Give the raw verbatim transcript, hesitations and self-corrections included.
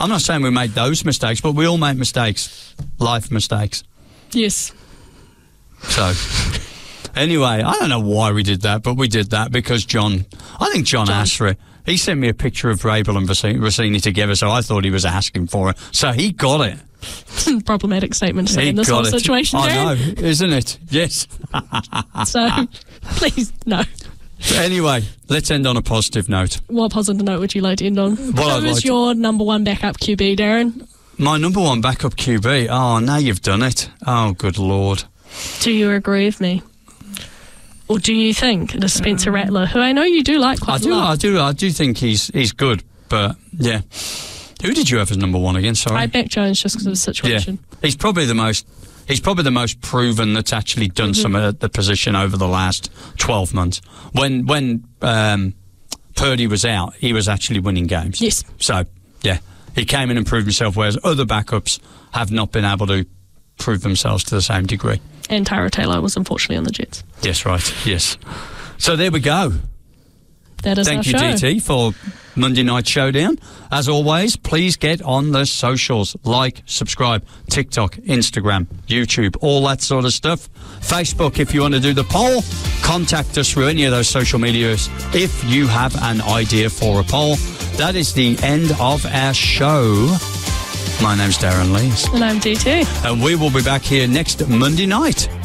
I'm not saying we made those mistakes, but we all make mistakes. Life mistakes. Yes. So, anyway, I don't know why we did that, but we did that because John, I think John, John. asked for it. He sent me a picture of Rabel and Rossini together, so I thought he was asking for it. So he got it. Problematic statement to say he in this whole it. situation, I Darren. know, isn't it? Yes. So, please, no. Anyway, let's end on a positive note. What positive note would you like to end on? Well, Who is like your to... number one backup Q B, Darren? My number one backup Q B? Oh, now you've done it. Oh, good Lord. Do you agree with me? Or do you think it is Spencer Rattler, who I know you do like quite I a do, lot? I do, I do think he's he's good, but yeah. Who did you have as number one again? Sorry, I backed Jones just because of the situation. Yeah, he's probably the most. He's probably the most proven that's actually done mm-hmm. some at the position over the last twelve months. When when um, Purdy was out, he was actually winning games. Yes. So yeah, he came in and proved himself, whereas other backups have not been able to prove themselves to the same degree. And Tyra Taylor was unfortunately on the Jets. Yes, right. Yes. So there we go. That is Thank our you, show. D T, for Monday Night Showdown. As always, please get on the socials. Like, subscribe, TikTok, Instagram, YouTube, all that sort of stuff. Facebook, if you want to do the poll. Contact us through any of those social medias if you have an idea for a poll. That is the end of our show. My name's Darren Lees. And I'm D T. And we will be back here next Monday night.